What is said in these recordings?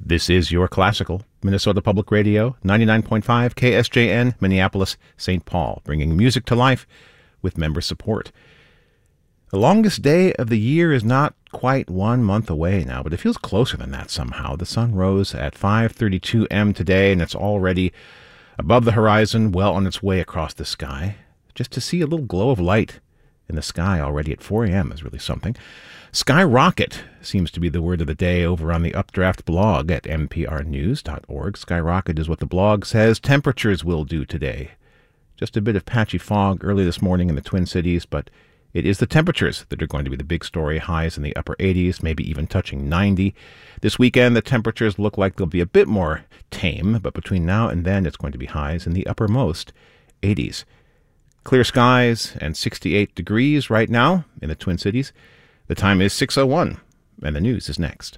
This is your classical Minnesota Public Radio, 99.5 KSJN, Minneapolis, St. Paul, bringing music to life with member support. The longest day of the year is not quite 1 month away now, but it feels closer than that somehow. The sun rose at 5:32 m today, and it's already above the horizon, well on its way across the sky. Just to see a little glow of light in the sky already at 4 a.m. is really something. Skyrocket seems to be the word of the day over on the Updraft blog at mprnews.org. Skyrocket is what the blog says temperatures will do today. Just a bit of patchy fog early this morning in the Twin Cities, but it is the temperatures that are going to be the big story. Highs in the upper 80s, maybe even touching 90. This weekend, the temperatures look like they'll be a bit more tame, but between now and then, it's going to be highs in the uppermost 80s. Clear skies and 68 degrees right now in the Twin Cities. The time is 6:01, and the news is next.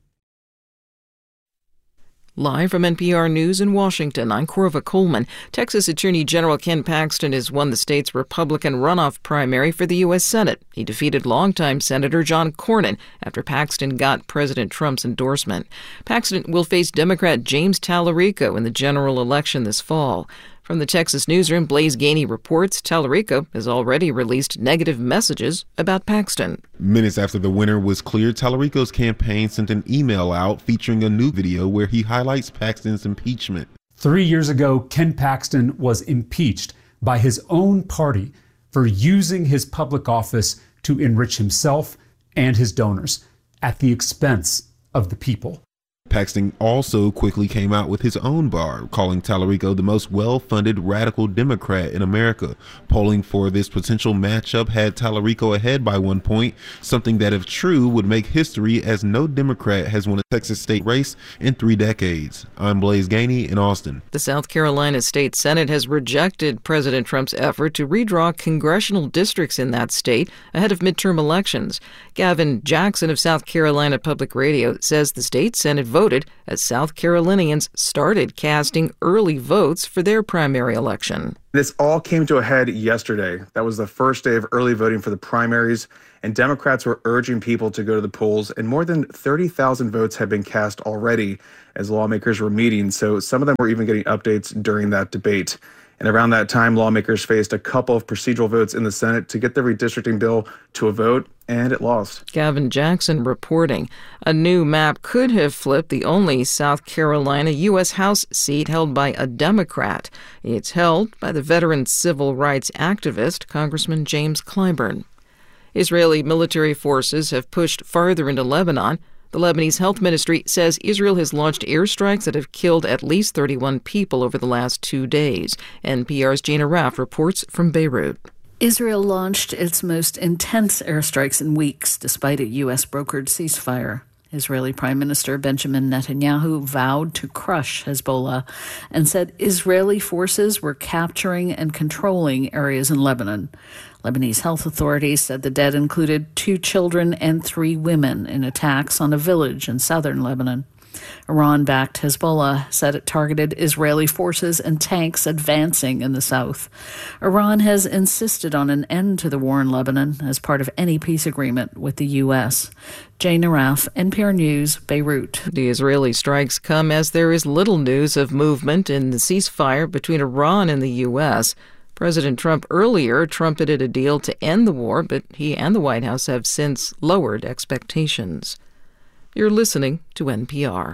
Live from NPR News in Washington, I'm Corva Coleman. Texas Attorney General Ken Paxton has won the state's Republican runoff primary for the U.S. Senate. He defeated longtime Senator John Cornyn after Paxton got President Trump's endorsement. Paxton will face Democrat James Tallarico in the general election this fall. From the Texas newsroom, Blaise Gainey reports Tallarico has already released negative messages about Paxton. Minutes after the winner was cleared, Tallarico's campaign sent an email out featuring a new video where he highlights Paxton's impeachment. 3 years ago, Ken Paxton was impeached by his own party for using his public office to enrich himself and his donors at the expense of the people. Paxton also quickly came out with his own bar, calling Tallarico the most well-funded radical Democrat in America. Polling for this potential matchup had Tallarico ahead by 1 point, something that, if true, would make history, as no Democrat has won a Texas state race in 3 decades. I'm Blaise Gainey in Austin. The South Carolina State Senate has rejected President Trump's effort to redraw congressional districts in that state ahead of midterm elections. Gavin Jackson of South Carolina Public Radio says the state Senate voted as South Carolinians started casting early votes for their primary election. This all came to a head yesterday. That was the first day of early voting for the primaries, and Democrats were urging people to go to the polls, and more than 30,000 votes had been cast already as lawmakers were meeting, so some of them were even getting updates during that debate. And around that time, lawmakers faced a couple of procedural votes in the Senate to get the redistricting bill to a vote, and it lost. Gavin Jackson reporting. A new map could have flipped the only South Carolina U.S. House seat held by a Democrat. It's held by the veteran civil rights activist, Congressman James Clyburn. Israeli military forces have pushed farther into Lebanon. The Lebanese Health Ministry says Israel has launched airstrikes that have killed at least 31 people over the last 2 days. NPR's Gina Raff reports from Beirut. Israel launched its most intense airstrikes in weeks, despite a U.S.-brokered ceasefire. Israeli Prime Minister Benjamin Netanyahu vowed to crush Hezbollah and said Israeli forces were capturing and controlling areas in Lebanon. Lebanese health authorities said the dead included 2 children and 3 women in attacks on a village in southern Lebanon. Iran-backed Hezbollah said it targeted Israeli forces and tanks advancing in the south. Iran has insisted on an end to the war in Lebanon as part of any peace agreement with the U.S. Jane Araf, NPR News, Beirut. The Israeli strikes come as there is little news of movement in the ceasefire between Iran and the U.S. President Trump earlier trumpeted a deal to end the war, but he and the White House have since lowered expectations. You're listening to NPR.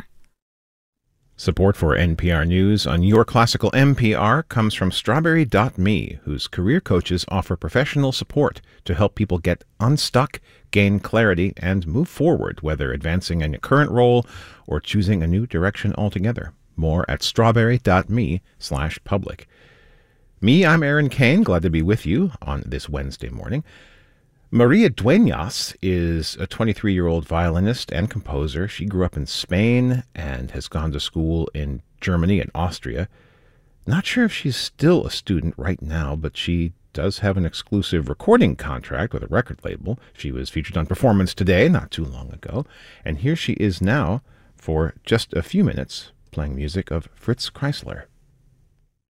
Support for NPR News on Your Classical NPR comes from Strawberry.me, whose career coaches offer professional support to help people get unstuck, gain clarity, and move forward, whether advancing in a current role or choosing a new direction altogether. More at strawberry.me/public. I'm Aaron Kane, glad to be with you on this Wednesday morning. Maria Dueñas is a 23-year-old violinist and composer. She grew up in Spain and has gone to school in Germany and Austria. Not sure if she's still a student right now, but she does have an exclusive recording contract with a record label. She was featured on Performance Today not too long ago, and here she is now for just a few minutes playing music of Fritz Kreisler.